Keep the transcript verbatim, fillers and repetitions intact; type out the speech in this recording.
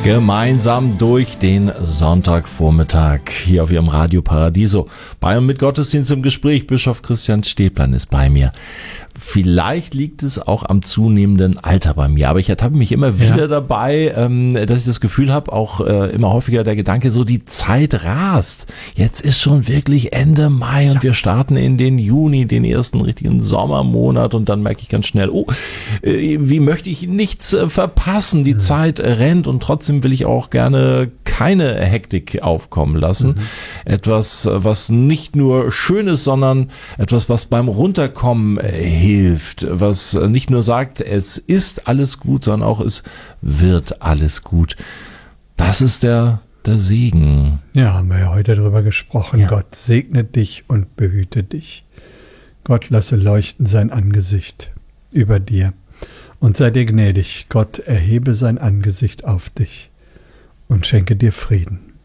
Gemeinsam durch den Sonntagvormittag hier auf Ihrem Radio Paradiso. Bei und mit Gottesdienst im Gespräch. Bischof Christian Stäblein ist bei mir. Vielleicht liegt es auch am zunehmenden Alter bei mir, aber ich ertappe mich immer wieder ja. dabei, ähm, dass ich das Gefühl habe, auch äh, immer häufiger der Gedanke, so die Zeit rast. Jetzt ist schon wirklich Ende Mai und ja. wir starten in den Juni, den ersten richtigen Sommermonat, und dann merke ich ganz schnell, oh, äh, wie möchte ich nichts äh, verpassen? Die mhm. Zeit rennt und trotzdem will ich auch gerne keine Hektik aufkommen lassen. Mhm. Etwas, was nicht nur schön ist, sondern etwas, was beim Runterkommen äh, hilft, was nicht nur sagt, es ist alles gut, sondern auch es wird alles gut. Das ist der, der Segen. Ja, haben wir ja heute darüber gesprochen. Ja. Gott segne dich und behüte dich. Gott lasse leuchten sein Angesicht über dir und sei dir gnädig. Gott erhebe sein Angesicht auf dich und schenke dir Frieden.